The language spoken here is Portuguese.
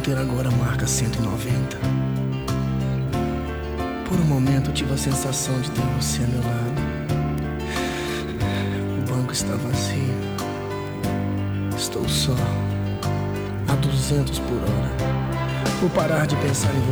ponteira agora marca 190. Por um momento eu tive a sensação de ter você a meu lado. O banco está vazio. Estou só, a 200 por hora. Vou parar de pensar em você.